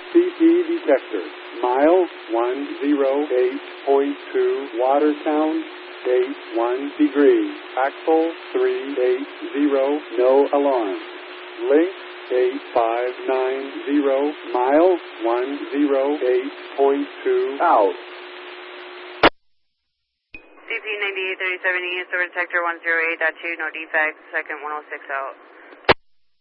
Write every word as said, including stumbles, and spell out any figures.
C P detector. Mile one oh eight point two, Watertown, eight one degree. Axle three eighty, no alarm. Link eight five nine zero, mile one oh eight point two, out. C P ninety-eight thirty-seven E, store detector one oh eight point two, no defects, second one oh six out.